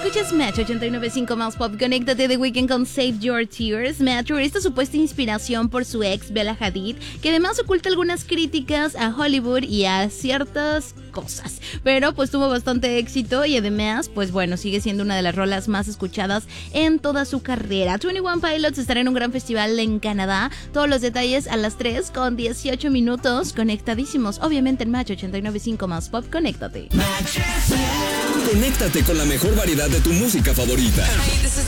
Escuchas Match 89.5 más pop. Conéctate The Weeknd con Save Your Tears. Match esta supuesta inspiración por su ex Bella Hadid, que además oculta algunas críticas a Hollywood y a ciertas cosas, pero pues tuvo bastante éxito y además pues bueno, sigue siendo una de las rolas más escuchadas en toda su carrera. 21 Pilots estará en un gran festival en Canadá. Todos los detalles a las 3:18 conectadísimos, obviamente en Match 89.5 más pop. Conéctate. Conéctate con la mejor variedad de tu música favorita. Hey, this is